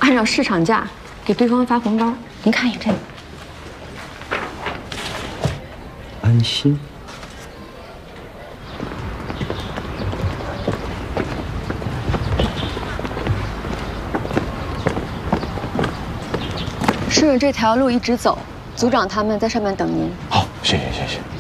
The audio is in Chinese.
按照市场价给对方发红包。您看一眼这个， 安心。 顺着这条路一直走，组长他们在上面等您。 好，谢谢谢谢。